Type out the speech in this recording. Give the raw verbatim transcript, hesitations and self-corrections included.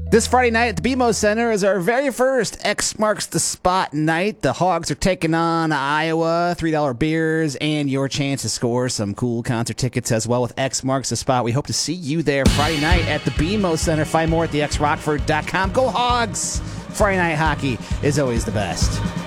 This Friday night at the B M O Center is our very first X Marks the Spot night. The Hogs are taking on Iowa, three dollar beers, and your chance to score some cool concert tickets as well with X Marks the Spot. We hope to see you there Friday night at the B M O Center. Find more at the x rockford dot com. Go Hogs! Friday night hockey is always the best.